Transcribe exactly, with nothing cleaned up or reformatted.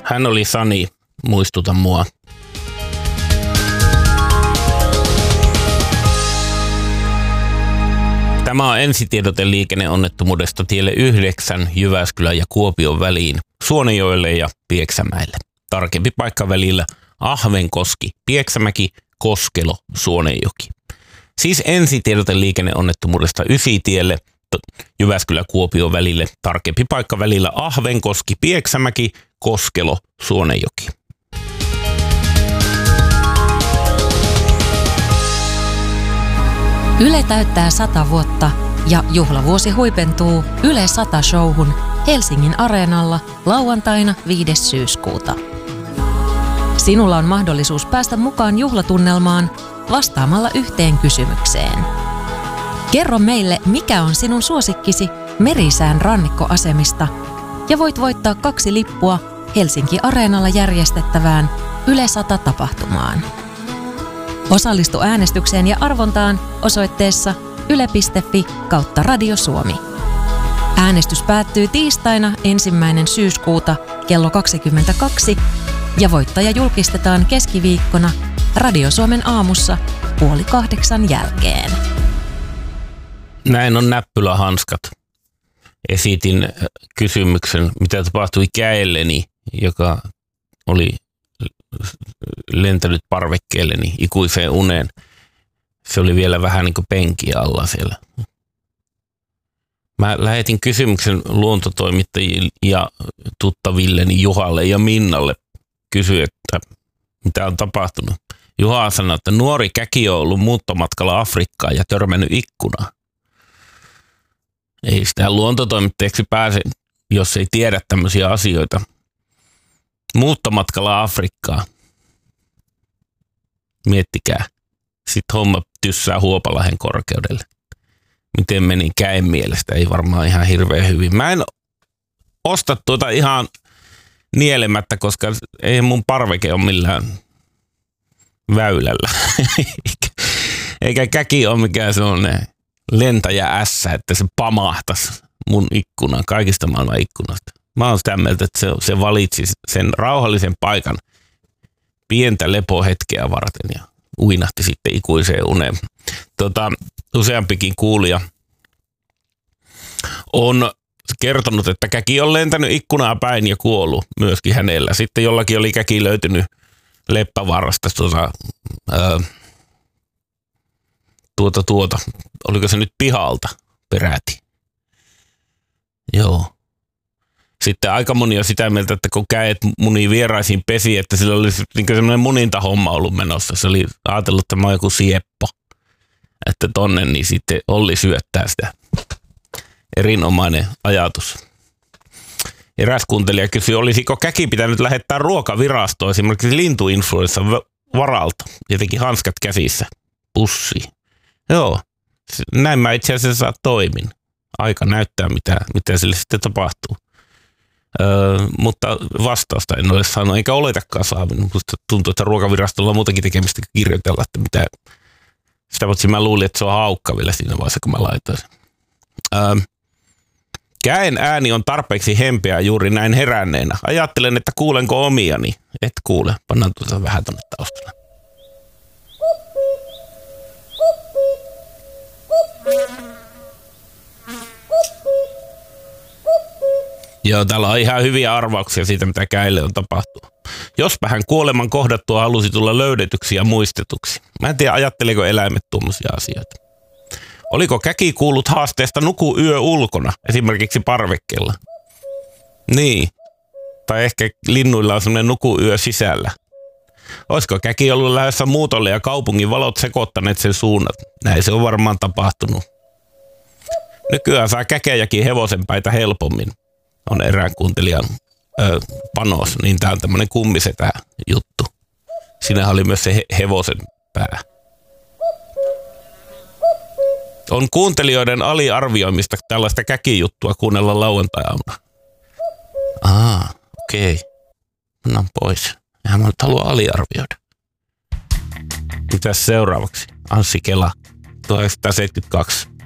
Hän oli Sani, muistuta mua. Tämä on ensitiedote liikenneonnettomuudesta tielle yhdeksän Jyväskylän ja Kuopion väliin Suonenjoelle ja Pieksämäelle. Tarkempi paikka välillä Ahvenkoski, Pieksämäki, Koskelo, Suonenjoki. Siis ensitiedote liikenneonnettomuudesta Ysitielle Jyväskylä-Kuopion välille. Tarkempi paikka välillä Ahvenkoski, Pieksämäki, Koskelo, Suonenjoki. Yle täyttää sata vuotta ja juhlavuosi huipentuu Yle sata-showhun Helsingin Areenalla lauantaina viides syyskuuta. Sinulla on mahdollisuus päästä mukaan juhlatunnelmaan vastaamalla yhteen kysymykseen. Kerro meille, mikä on sinun suosikkisi Merisään rannikkoasemista ja voit voittaa kaksi lippua Helsinki Areenalla järjestettävään Yle sata-tapahtumaan. Osallistu äänestykseen ja arvontaan osoitteessa yle piste fi kautta Radio Suomi. Äänestys päättyy tiistaina ensimmäinen syyskuuta kello kaksikymmentäkaksi ja voittaja julkistetaan keskiviikkona Radio Suomen aamussa puoli kahdeksan jälkeen. Näin on näppylähanskat. Esitin kysymyksen, mitä tapahtui käelleni, joka oli lentänyt parvekkeelleni ikuiseen uneen. Se oli vielä vähän niin kuin penkiä alla siellä. Mä lähetin kysymyksen luontotoimittajille ja tuttavilleni Juhalle ja Minnalle. Kysyin, että mitä on tapahtunut. Juha sanoi, että nuori käki on ollut muuttomatkalla Afrikkaan ja törmännyt ikkunaan. Ei sitä luontotoimittajaksi pääse, jos ei tiedä tämmöisiä asioita. Muuttomatkalla Afrikkaan. Miettikää. Sitten homma tyssää Huopalahen korkeudelle. Miten meni käen mielestä? Ei varmaan ihan hirveän hyvin. Mä en osta tuota ihan nielemättä, koska ei mun parveke ole millään väylällä. Eikä käki ole mikään sellainen lentäjä ässä, että se pamahtaisi mun ikkunan, kaikista maailman ikkunasta. Mä oon sitä mieltä, että se, se valitsi sen rauhallisen paikan pientä lepohetkeä varten ja uinahti sitten ikuiseen uneen. Tota, useampikin kuulija on kertonut, että käki on lentänyt ikkunaa päin ja kuollut myöskin hänellä. Sitten jollakin oli käki löytynyt Leppävaarasta tuota, ää, tuota, tuota, oliko se nyt pihalta peräti? Joo. Sitten aika moni on sitä mieltä, että kun käet munii vieraisiin pesiin, että sillä olisi niin semmoinen munintahomma ollut menossa. Se oli ajatellut, että mä oon joku sieppo. Että tonne, niin sitten Olli syöttää sitä. Erinomainen ajatus. Eräs kuuntelija kysyi, olisiko käki pitänyt lähettää ruokavirastoon esimerkiksi lintuinfluenssan varalta. Jotenkin hanskat käsissä. Pussiin. Joo, näin mä itse asiassa toimin. Aika näyttää, mitä, mitä sille sitten tapahtuu. Öö, mutta vastausta en ole saanut, eikä oletakaan saanut. Musta tuntuu, että ruokavirastolla on muutakin tekemistä kirjoitella, että mitä. Sitä paitsi mä luulin, että se on haukka vielä siinä vaiheessa, kun mä laitoin. Öö, käen ääni on tarpeeksi hempeä juuri näin heränneenä. Ajattelen, että kuulenko omiani. Et kuule, pannaan tuota vähän tonne taustalla. Joo, täällä on ihan hyviä arvauksia siitä, mitä käille on tapahtunut. Jospa hän kuoleman kohdattua halusi tulla löydetyksi ja muistetuksi. Mä en tiedä, ajatteliko eläimet tuommoisia asioita. Oliko käki kuullut haasteesta nuku yö ulkona, esimerkiksi parvekkeella? Niin. Tai ehkä linnuilla on semmoinen nuku yö sisällä. Olisiko käki ollut lähdössä muutolle ja kaupungin valot sekoittaneet sen suunnat? Näin se on varmaan tapahtunut. Nykyään saa käkejäkin hevosenpäitä helpommin. On erään kuuntelijan ö, panos, niin tää on tämmönen kummisetä juttu. Siinähän oli myös se he- hevosen pää. On kuuntelijoiden aliarvioimista tällaista käkijuttua kuunnella lauantai-aamuna. Aa, okei. Okay. Annan pois. Eihän mä nyt halua aliarvioida. Mitäs seuraavaksi? Anssi Kela, tuhatyhdeksänsataaseitsemänkymmentäkaksi.